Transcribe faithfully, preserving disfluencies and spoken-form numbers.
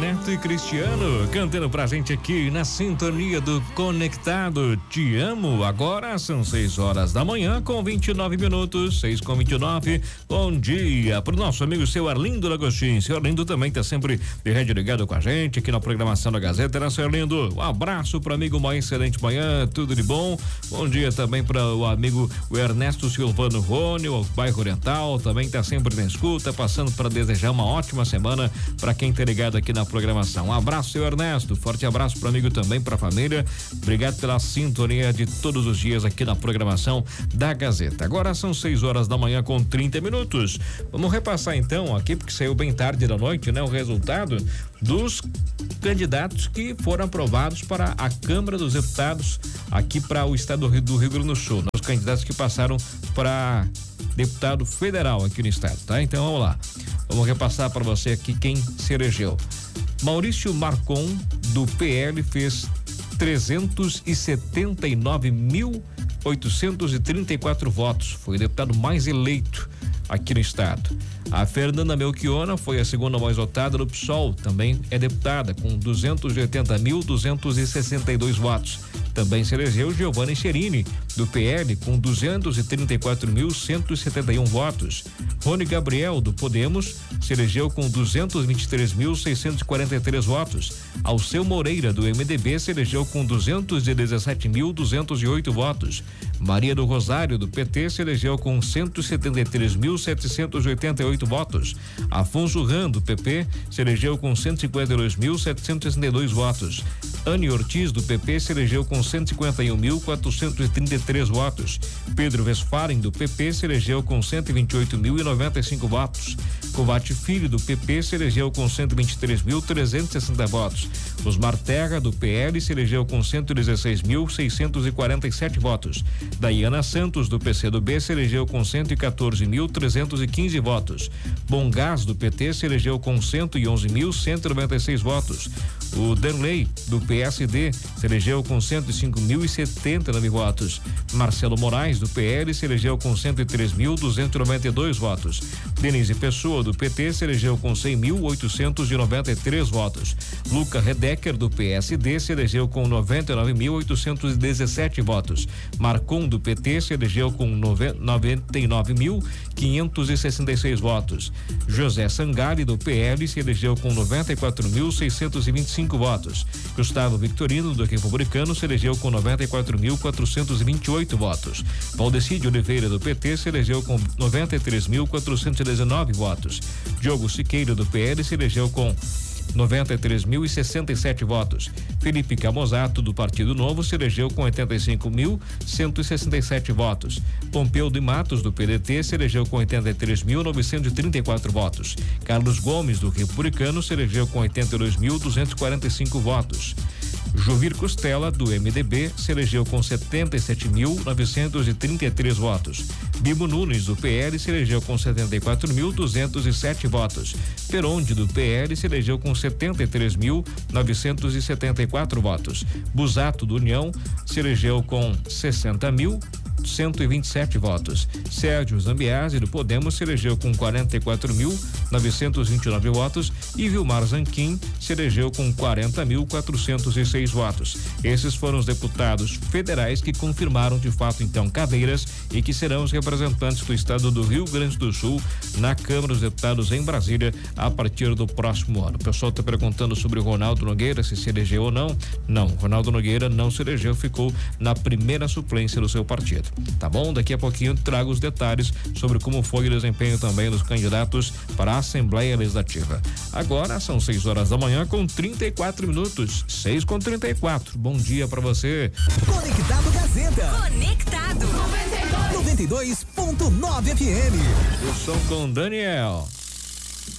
Neto e Cristiano cantando pra gente aqui na sintonia do Conectado. Te amo. Agora são seis horas da manhã com vinte e nove minutos, seis com vinte e nove. Bom dia pro nosso amigo seu Arlindo Lagostin. Seu Arlindo também tá sempre de rede ligado com a gente aqui na programação da Gazeta, né, seu Arlindo? Um abraço pro amigo, uma excelente manhã, tudo de bom. Bom dia também para o amigo o Ernesto Silvano Rony, o bairro Oriental, também tá sempre na escuta, passando para desejar uma ótima semana para quem tá ligado aqui na programação. Um abraço, seu Ernesto, forte abraço pro amigo também, pra família. Obrigado pela sintonia de todos os dias aqui na programação da Gazeta. Agora são seis horas da manhã com trinta minutos. Vamos repassar então aqui, porque saiu bem tarde da noite, né? O resultado dos candidatos que foram aprovados para a Câmara dos Deputados aqui para o estado do Rio, do Rio Grande do Sul, né? Os candidatos que passaram para deputado federal aqui no estado, tá? Então vamos lá. Vamos repassar para você aqui quem se elegeu. Maurício Marcon, do P L, fez trezentos e setenta e nove mil oitocentos e trinta e quatro votos. Foi o deputado mais eleito aqui no estado. A Fernanda Melchiona foi a segunda mais votada no P SOL, também é deputada, com duzentos e oitenta mil duzentos e sessenta e dois votos. Também se elegeu Giovanni Cherini, do P L, com duzentos e trinta e quatro mil cento e setenta e um votos. Rony Gabriel, do Podemos, se elegeu com duzentos e vinte e três mil seiscentos e quarenta e três votos. Alceu Moreira, do M D B, se elegeu com duzentos e dezessete mil duzentos e oito votos. Maria do Rosário, do P T, se elegeu com cento e setenta e três mil setecentos e oitenta e oito votos. Afonso Ram, do P P, se elegeu com cento e cinquenta e dois mil setecentos e sessenta e dois votos. Anne Ortiz, do P P, se elegeu com cento e cinquenta e um mil quatrocentos e trinta e três votos. Pedro Westphalen, do P P, se elegeu com cento e vinte e oito mil e noventa e cinco votos. Covate Filho, do P P, se elegeu com cento e vinte e três mil trezentos e sessenta votos. Osmar Terra, do P L, se elegeu com cento e dezesseis mil seiscentos e quarenta e sete votos. Daiana Santos, do P C do B, se elegeu com cento e quatorze mil trezentos e quinze votos. Bom Gás, do P T, se elegeu com cento e onze mil cento e noventa e seis votos. O Danley, do P S D, se elegeu com cento e cinco mil e setenta e nove votos. Marcelo Moraes, do P L, se elegeu com cento e três mil duzentos e noventa e dois votos. Denise Pessoa, do P T, se elegeu com cem mil oitocentos e noventa e três votos. Luca Redecker, do P S D, se elegeu com noventa e nove mil oitocentos e dezessete votos. Marcon, do P T, se elegeu com noventa e nove mil quinhentos e sessenta e seis votos. José Sangali, do P L, se elegeu com noventa e quatro mil seiscentos e vinte e cinco votos. Gustavo Victorino, do Republicano, se elegeu com noventa e quatro mil quatrocentos e vinte e oito votos. Valdecide Oliveira, do P T, se elegeu com noventa e três mil quatrocentos e dezenove votos. Diogo Siqueira, do P L, se elegeu com noventa e três mil e sessenta e sete votos. Felipe Camozato, do Partido Novo, se elegeu com oitenta e cinco mil cento e sessenta e sete votos. Pompeu de Matos, do P D T, se elegeu com oitenta e três mil novecentos e trinta e quatro votos. Carlos Gomes, do Republicano, se elegeu com oitenta e dois mil duzentos e quarenta e cinco votos. Jovir Costela, do M D B, se elegeu com setenta e sete mil novecentos e trinta e três votos. Bibo Nunes, do P L, se elegeu com setenta e quatro mil duzentos e sete votos. Peronde, do P L, se elegeu com setenta e três mil novecentos e setenta e quatro votos. Busato, do União, se elegeu com sessenta mil cento e vinte e sete votos. Sérgio Zambiase, do Podemos, se elegeu com quarenta e quatro mil novecentos e vinte e nove votos e Vilmar Zanquim se elegeu com quarenta mil quatrocentos e seis votos. Esses foram os deputados federais que confirmaram de fato então cadeiras e que serão os representantes do estado do Rio Grande do Sul na Câmara dos Deputados em Brasília a partir do próximo ano. O pessoal está perguntando sobre o Ronaldo Nogueira, se se elegeu ou não. Não, Ronaldo Nogueira não se elegeu, ficou na primeira suplência do seu partido. Tá bom? Daqui a pouquinho eu trago os detalhes sobre como foi o desempenho também dos candidatos para a Assembleia Legislativa. Agora são seis horas da manhã com trinta e quatro minutos. seis com trinta e quatro. Bom dia para você. Conectado Gazeta. Conectado. noventa e dois ponto nove F M. O som com Daniel.